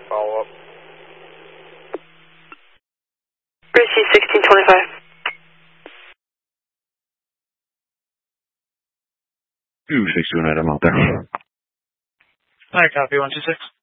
a follow-up. Receive 1625. 262, I'm out there. Alright, copy 126.